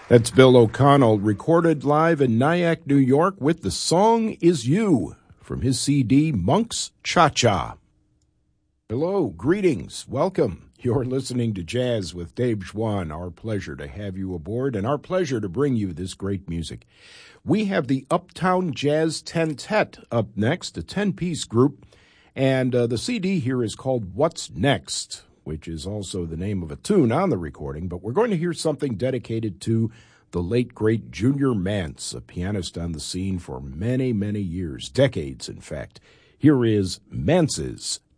That's Bill O'Connell, recorded live in Nyack, New York, with The Song Is You, from his CD, Monk's Cha-Cha. Hello, greetings, welcome. You're listening to Jazz with Dave Schwann. Our pleasure to have you aboard, and our pleasure to bring you this great music. We have the Uptown Jazz Tentet up next, a 10-piece group, and the CD here is called What's Next, which is also the name of a tune on the recording, but we're going to hear something dedicated to the late, great Junior Mance, a pianist on the scene for many, many years, decades, in fact. Here is Mance's